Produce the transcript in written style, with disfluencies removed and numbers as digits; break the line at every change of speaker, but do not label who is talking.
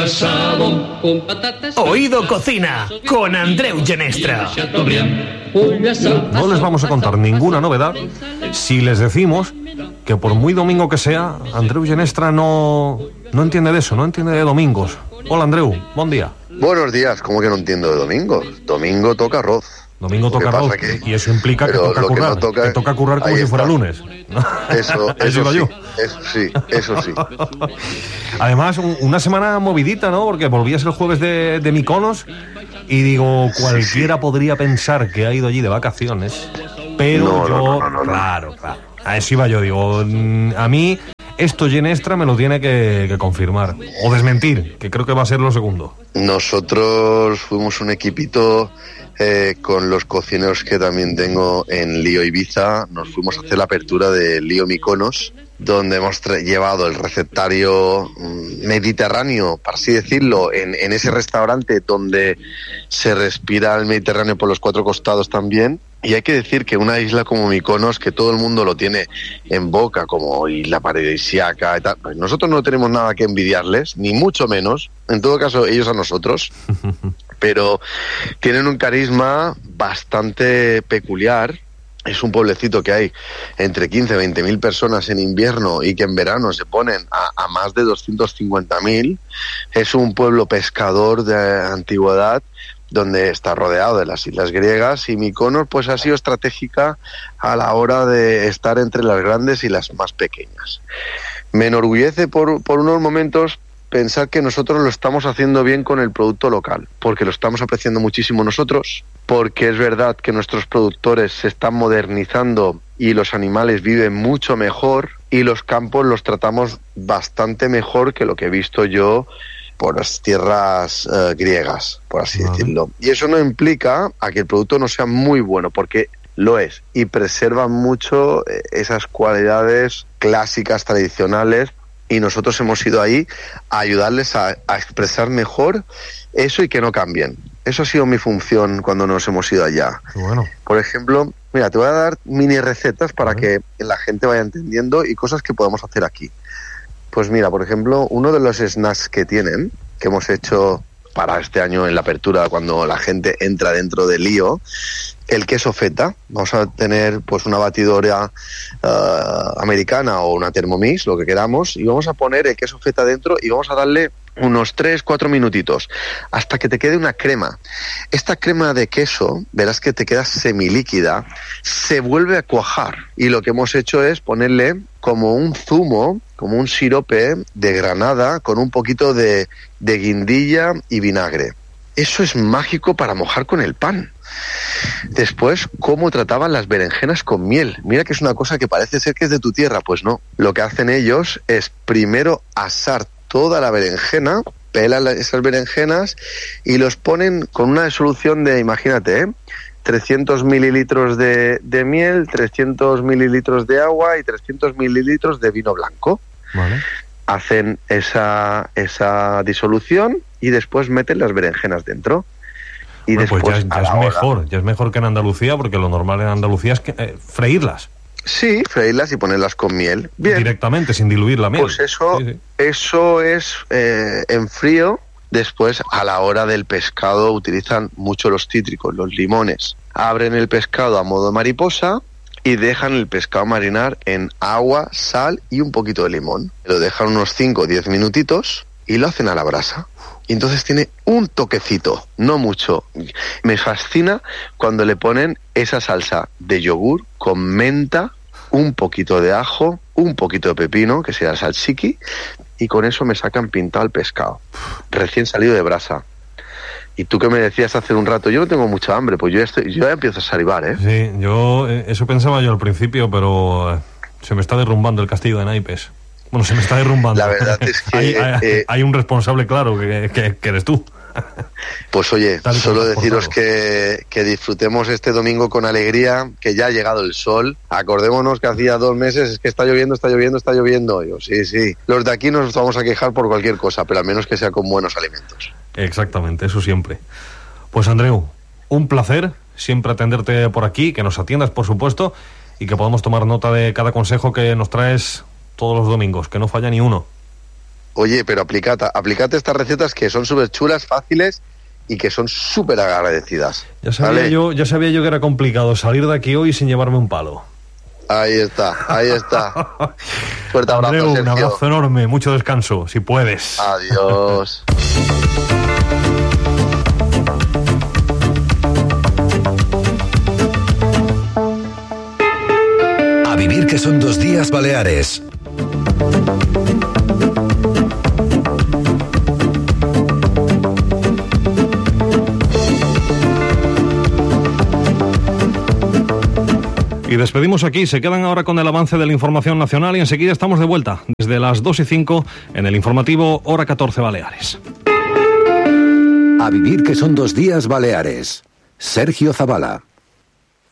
asado con patatas.
Oído Cocina con Andreu Genestra.
No les vamos a contar ninguna novedad si les decimos que por muy domingo que sea, Andreu Genestra no entiende de eso, no entiende de domingos. Hola Andreu, buen día.
Buenos días, ¿cómo que no entiendo de domingos? Domingo toca arroz.
Domingo toca arroz y eso implica que toca currar, que toca currar como si fuera lunes.
Eso sí.
Además, una semana movidita, ¿no? Porque volvías el jueves de Mykonos y digo, cualquiera podría pensar que ha ido allí de vacaciones, pero no. Claro. A eso iba yo, digo, a mí esto Genestra me lo tiene que confirmar o desmentir, que creo que va a ser lo segundo.
Nosotros fuimos un equipito con los cocineros que también tengo en Lío Ibiza. Nos fuimos a hacer la apertura de Lío Mykonos, donde hemos llevado el recetario mediterráneo, para así decirlo, en ese restaurante donde se respira el Mediterráneo por los cuatro costados también. Y hay que decir que una isla como Mykonos, que todo el mundo lo tiene en boca como isla paradisíaca y tal, pues nosotros no tenemos nada que envidiarles, ni mucho menos, en todo caso ellos a nosotros, pero tienen un carisma bastante peculiar. Es un pueblecito que hay entre 15 y 20 mil personas en invierno y que en verano se ponen a más de 250.000. Es un pueblo pescador de antigüedad, donde está rodeado de las islas griegas, y Mykonos pues ha sido estratégica a la hora de estar entre las grandes y las más pequeñas. Me enorgullece por unos momentos pensar que nosotros lo estamos haciendo bien con el producto local, porque lo estamos apreciando muchísimo nosotros, porque es verdad que nuestros productores se están modernizando y los animales viven mucho mejor, y los campos los tratamos bastante mejor que lo que he visto yo por las tierras griegas, por así decirlo. Y eso no implica a que el producto no sea muy bueno, porque lo es, y preserva mucho esas cualidades clásicas, tradicionales, y nosotros hemos ido ahí a ayudarles a expresar mejor eso y que no cambien. Eso ha sido mi función cuando nos hemos ido allá.
Bueno.
Por ejemplo, mira, te voy a dar mini recetas para que la gente vaya entendiendo y cosas que podemos hacer aquí. Pues mira, por ejemplo, uno de los snacks que tienen, que hemos hecho para este año en la apertura, cuando la gente entra dentro del Lío, el queso feta. Vamos a tener pues una batidora americana o una Thermomix, lo que queramos, y vamos a poner el queso feta dentro y vamos a darle unos 3-4 minutitos hasta que te quede una crema. Esta crema de queso, verás que te queda semilíquida, se vuelve a cuajar, y lo que hemos hecho es ponerle como un zumo, como un sirope de granada con un poquito de guindilla y vinagre. Eso es mágico para mojar con el pan. Después, cómo trataban las berenjenas con miel. Mira que es una cosa que parece ser que es de tu tierra, pues no. Lo que hacen ellos es primero asar toda la berenjena, pelan esas berenjenas y los ponen con una disolución de, imagínate, 300 mililitros de miel, 300 mililitros de agua y 300 mililitros de vino blanco.
Vale.
Hacen esa disolución y después meten las berenjenas dentro. Y
bueno,
después
pues ya es mejor que en Andalucía, porque lo normal en Andalucía es que, freírlas.
Sí, freírlas y ponerlas con miel. Bien.
Directamente, sin diluir la miel.
Pues eso,
sí.
Eso es en frío. Después, a la hora del pescado, utilizan mucho los cítricos, los limones. Abren el pescado a modo mariposa y dejan el pescado marinar en agua, sal y un poquito de limón. Lo dejan unos 5 o 10 minutitos y lo hacen a la brasa. Y entonces tiene un toquecito, no mucho. Me fascina cuando le ponen esa salsa de yogur con menta, un poquito de ajo, un poquito de pepino, que sea el tzatziki, y con eso me sacan pintado el pescado, recién salido de brasa. Y tú que me decías hace un rato, yo no tengo mucha hambre, pues yo ya empiezo a salivar, ¿eh?
Sí, eso pensaba yo al principio, pero se me está derrumbando el castillo de naipes. Bueno, se me está derrumbando.
La verdad es que
hay un responsable claro que eres tú.
Pues oye, solo deciros que disfrutemos este domingo con alegría, que ya ha llegado el sol. Acordémonos que hacía 2 meses es que está lloviendo. Yo, sí. Los de aquí nos vamos a quejar por cualquier cosa, pero al menos que sea con buenos alimentos.
Exactamente, eso siempre. Pues Andreu, un placer siempre atenderte por aquí, que nos atiendas, por supuesto, y que podamos tomar nota de cada consejo que nos traes todos los domingos, que no falla ni uno.
Oye, pero aplicate estas recetas que son súper chulas, fáciles y que son súper agradecidas.
Ya sabía yo que era complicado salir de aquí hoy sin llevarme un palo.
Ahí está. Fuerte abrazo,
Andreu,
Sergio.
un abrazo enorme, mucho descanso, si puedes.
Adiós.
A vivir que son 2 días Baleares.
Y despedimos aquí, se quedan ahora con el avance de la información nacional y enseguida estamos de vuelta, desde las 2:05 en el informativo Hora 14 Baleares.
A vivir que son 2 días Baleares. Sergio Zabala.